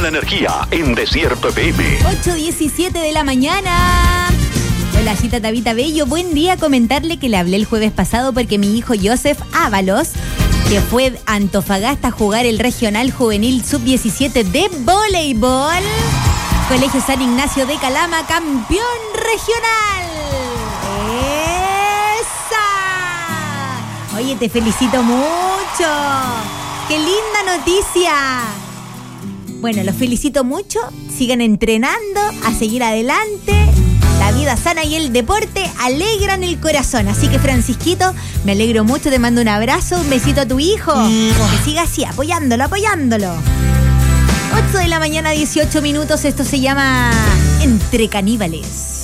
energía en Desierto FM. 8:17 de la mañana. Hola, Cita Tabita Bello. Buen día. Comentarle que le hablé el jueves pasado porque mi hijo Joseph Ábalos, que fue a Antofagasta a jugar el regional juvenil sub-17 de voleibol, Colegio San Ignacio de Calama, campeón regional. ¡Esa! Oye, te felicito mucho. ¡Qué linda noticia! Bueno, los felicito mucho. Sigan entrenando, a seguir adelante. La vida sana y el deporte alegran el corazón. Así que, Francisquito, me alegro mucho. Te mando un abrazo, un besito a tu hijo. Que siga así, apoyándolo. 8 de la mañana, 18 minutos. Esto se llama Entre Caníbales.